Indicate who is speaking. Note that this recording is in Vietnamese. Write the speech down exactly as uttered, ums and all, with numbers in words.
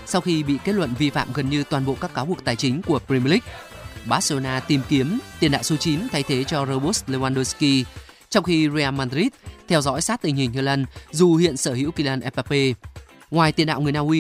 Speaker 1: sau khi bị kết luận vi phạm gần như toàn bộ các cáo buộc tài chính của Premier League. Barcelona tìm kiếm tiền đạo số chín thay thế cho Robert Lewandowski, trong khi Real Madrid theo dõi sát tình hình Haaland dù hiện sở hữu Kylian Mbappe. Ngoài tiền đạo người Na Uy